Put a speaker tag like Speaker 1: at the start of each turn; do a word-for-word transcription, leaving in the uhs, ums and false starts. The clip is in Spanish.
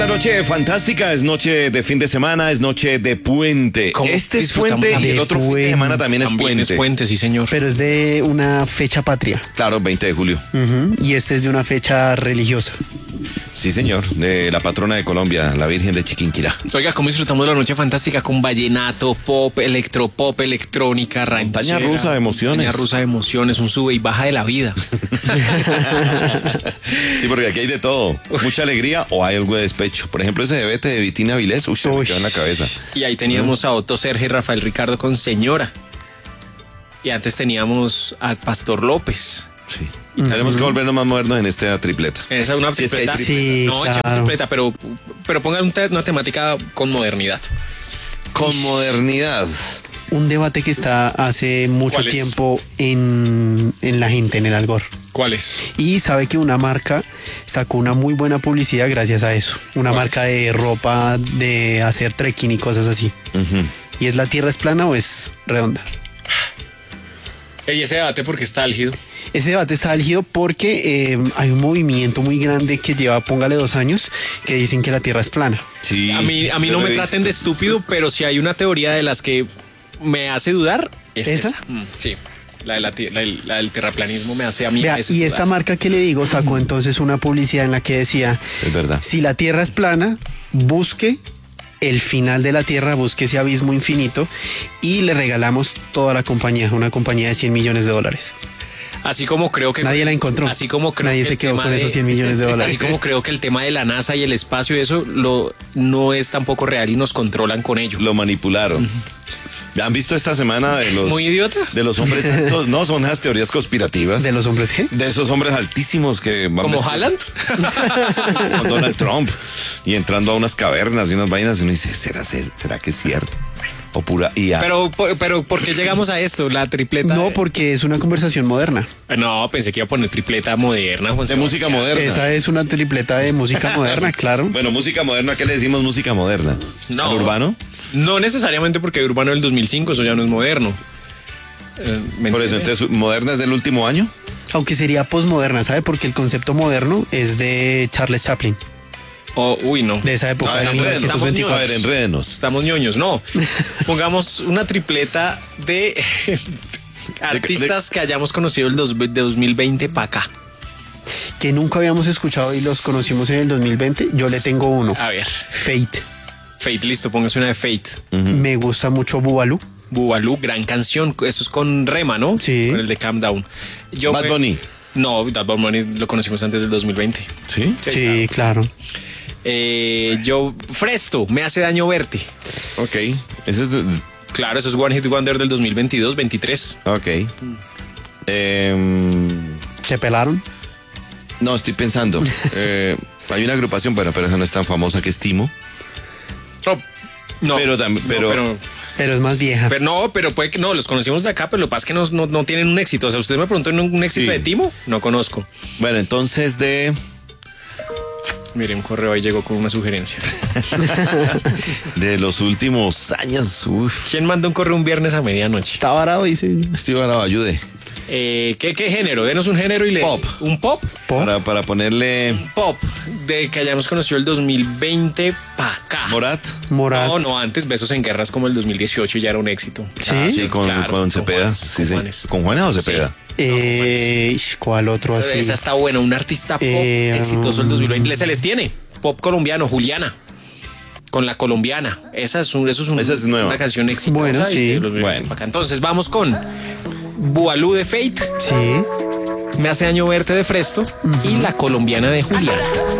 Speaker 1: La noche fantástica, es noche de fin de semana, es noche de puente. Este es puente y el otro fin de semana también es
Speaker 2: También
Speaker 1: puente.
Speaker 2: es puente, sí señor.
Speaker 3: Pero es de una fecha patria.
Speaker 1: Claro, veinte de julio.
Speaker 3: Ujú. Y este es de una fecha religiosa.
Speaker 1: Sí, señor, de la patrona de Colombia, la Virgen de Chiquinquirá.
Speaker 2: Oiga, cómo disfrutamos de la noche fantástica con vallenato, pop, electropop, electrónica,
Speaker 1: Montaña
Speaker 2: ranchera,
Speaker 1: rusa de emociones.
Speaker 2: Montaña rusa de emociones, un sube y baja de la vida.
Speaker 1: Sí, porque aquí hay de todo. Mucha alegría o hay algo de despecho. Por ejemplo, ese debate de Vitina Vilés, uy, se me
Speaker 3: Uy.
Speaker 1: quedó en la cabeza.
Speaker 2: Y ahí teníamos a Otto Sergio y Rafael Ricardo con Señora. Y antes teníamos a Pastor López.
Speaker 1: Sí. Y tenemos que volvernos más modernos en esta tripleta.
Speaker 2: Esa es una
Speaker 1: Sí, es que hay
Speaker 2: tripleta.
Speaker 1: tripleta.
Speaker 3: Sí,
Speaker 2: no, echemos
Speaker 3: claro.
Speaker 2: tripleta, pero, pero pongan un te- una temática con modernidad.
Speaker 1: Con modernidad.
Speaker 3: Un debate que está hace mucho
Speaker 2: ¿Cuál es?
Speaker 3: tiempo en, en la gente, en el Algor.
Speaker 2: ¿Cuál es?
Speaker 3: Y sabe que una marca sacó una muy buena publicidad gracias a eso. Una
Speaker 2: ¿Cuál
Speaker 3: marca de ropa, de hacer trekking y cosas así.
Speaker 1: Ujú.
Speaker 3: ¿Y es la Tierra es plana o es redonda?
Speaker 2: Y ese debate porque está álgido.
Speaker 3: Ese debate está álgido porque eh, hay un movimiento muy grande que lleva, póngale dos años, que dicen que la Tierra es plana.
Speaker 1: Sí.
Speaker 2: A mí, a mí
Speaker 1: yo
Speaker 2: no
Speaker 1: lo
Speaker 2: me
Speaker 1: he
Speaker 2: traten de
Speaker 1: visto.
Speaker 2: estúpido, pero si hay una teoría de las que me hace dudar, es
Speaker 3: ¿Esa?
Speaker 2: esa. Mm, sí, la, de la, ti- la, del- la del terraplanismo me hace a mí. a
Speaker 3: Vea,
Speaker 2: veces
Speaker 3: y
Speaker 2: dudar.
Speaker 3: esta marca que le digo sacó entonces una publicidad en la que decía,
Speaker 1: Es verdad.
Speaker 3: si la Tierra es plana, busque el final de la Tierra, busque ese abismo infinito y le regalamos toda la compañía, una compañía de cien millones de dólares.
Speaker 2: Así como creo que...
Speaker 3: Nadie la encontró.
Speaker 2: Así como creo
Speaker 3: Nadie
Speaker 2: que
Speaker 3: se
Speaker 2: el
Speaker 3: quedó
Speaker 2: tema
Speaker 3: con esos cien millones de dólares.
Speaker 2: Así como creo que el tema de la NASA y el espacio y eso lo, no es tampoco real y nos controlan con ello.
Speaker 1: Lo manipularon. ¿Han visto esta semana de los...
Speaker 2: Muy idiota.
Speaker 1: De los hombres altos? No, son las teorías conspirativas.
Speaker 3: ¿De los hombres qué?
Speaker 1: De esos hombres altísimos que van
Speaker 2: ¿Como
Speaker 1: vestidos
Speaker 2: Haaland?
Speaker 1: con Donald Trump y entrando a unas cavernas y unas vainas y uno dice, ¿será, será que es cierto? O pura I A.
Speaker 2: Pero, por- pero, ¿por qué llegamos a esto? La tripleta...
Speaker 3: No, porque es una conversación moderna.
Speaker 2: No, pensé que iba a poner tripleta moderna. Juan
Speaker 1: de música
Speaker 2: Sebastián.
Speaker 1: moderna.
Speaker 3: Esa es una tripleta de música moderna, claro.
Speaker 1: Bueno, música moderna, ¿a qué le decimos música moderna?
Speaker 2: No.
Speaker 1: ¿Al urbano?
Speaker 2: No necesariamente porque Urbano del dos mil cinco, eso ya no es moderno. Eh, ¿me
Speaker 1: Por eso,
Speaker 2: entiende?
Speaker 1: entonces, ¿moderna es del último año?
Speaker 3: Aunque sería posmoderna, ¿sabe? Porque el concepto moderno es de Charles Chaplin,
Speaker 2: Oh, uy, no.
Speaker 3: de esa época.
Speaker 1: A ver,
Speaker 3: de
Speaker 1: enrédenos.
Speaker 3: mil novecientos veinticuatro.
Speaker 1: A ver, enrédenos.
Speaker 2: Estamos ñoños, no. Pongamos una tripleta de artistas que hayamos conocido el dos, de dos mil veinte para acá.
Speaker 3: Que nunca habíamos escuchado y los conocimos en el dos mil veinte. Yo le tengo uno.
Speaker 2: A ver,
Speaker 3: Fate.
Speaker 2: Fate, listo, póngase una de Fate.
Speaker 3: Me gusta mucho Bubalú.
Speaker 2: Bubalú, gran canción. Eso es con Rema, ¿no?
Speaker 3: Sí.
Speaker 2: Con el de Calm Down. Yo
Speaker 1: Bad
Speaker 2: me-
Speaker 1: Bunny.
Speaker 2: No, Bad Bunny lo conocimos antes del dos mil veinte.
Speaker 1: ¿Sí?
Speaker 3: Sí, claro.
Speaker 2: Eh, yo, Fresto, me hace daño verte.
Speaker 1: Ok. Eso es... de-
Speaker 2: Claro, eso es One Hit Wonder del dos mil veintidós, veintitrés.
Speaker 1: Ok. Em,
Speaker 3: ¿Se pelaron?
Speaker 1: no, estoy pensando. Eh, hay una agrupación, bueno, pero esa no es tan famosa, que es Timo.
Speaker 2: Oh, no,
Speaker 1: Pero tam-
Speaker 2: no,
Speaker 1: pero-
Speaker 2: pero,
Speaker 3: Pero es más vieja.
Speaker 2: pero no, pero puede que no, los conocimos de acá, pero lo que pasa es que no, no, no tienen un éxito. O sea, usted me preguntó un, un éxito
Speaker 1: Sí.
Speaker 2: de Timo, no conozco.
Speaker 1: Bueno, entonces de...
Speaker 2: Mire, un correo ahí llegó con una sugerencia.
Speaker 1: De los últimos años. Uf.
Speaker 2: ¿Quién mandó un correo un viernes a medianoche?
Speaker 3: Está varado, dice.
Speaker 1: Estoy ahora, ayude.
Speaker 2: Eh, ¿qué, ¿Qué género? Denos un género y le...
Speaker 1: Pop.
Speaker 2: ¿Un pop?
Speaker 3: ¿Pop?
Speaker 1: Para, para ponerle
Speaker 2: Pop, de que hayamos conocido el dos mil veinte para acá.
Speaker 1: Morat.
Speaker 3: Morat.
Speaker 2: No, no, antes Besos en Guerras como el dos mil dieciocho ya era un éxito.
Speaker 3: ¿Sí?
Speaker 1: Ah, sí, con,
Speaker 2: Claro,
Speaker 1: con
Speaker 2: con
Speaker 1: Cepeda.
Speaker 2: Juanes,
Speaker 1: sí,
Speaker 2: con
Speaker 1: sí.
Speaker 2: Juanes.
Speaker 1: ¿Con Juanes o Cepeda?
Speaker 3: Eh, ¿Cuál otro así?
Speaker 2: Esa está buena, un artista pop
Speaker 3: Eh,
Speaker 2: exitoso el dos mil veinte. Se les tiene. Pop colombiano, Juliana. Con la colombiana. Esa es, un, eso es, un-
Speaker 1: Esa es nueva.
Speaker 2: una canción exitosa.
Speaker 3: Bueno,
Speaker 2: y
Speaker 3: sí.
Speaker 2: de los-
Speaker 1: Bueno.
Speaker 2: para acá. Entonces vamos con Bubalú de Fate,
Speaker 3: Sí.
Speaker 2: Me hace daño verte de Fresto y la colombiana de Juliana.